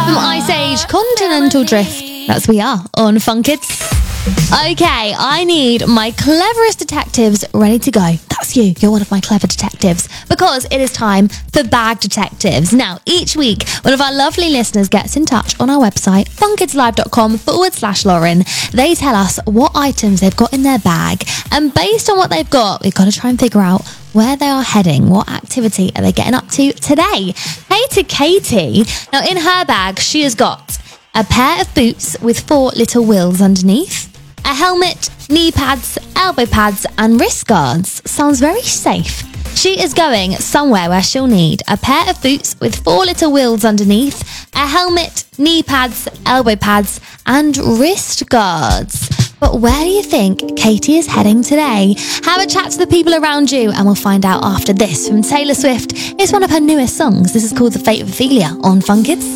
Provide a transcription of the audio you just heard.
From Ice Age, Continental Drift. That's We Are on Fun Kids. Okay, I need my cleverest detectives ready to go. That's you. You're one of my clever detectives. Because it is time for Bag Detectives. Now, each week, one of our lovely listeners gets in touch on our website, funkidslive.com/Lauren. They tell us what items they've got in their bag. And based on what they've got, we've got to try and figure out where they are heading. What activity are they getting up to today? Hey to Katie. Now, in her bag, she has got a pair of boots with 4 little wheels underneath, a helmet, knee pads, elbow pads, and wrist guards. Sounds very safe. She is going somewhere where she'll need a pair of boots with 4 little wheels underneath, a helmet, knee pads, elbow pads, and wrist guards. But where do you think Katie is heading today? Have a chat to the people around you and we'll find out after this from Taylor Swift. It's one of her newest songs. This is called The Fate of Ophelia on Fun Kids.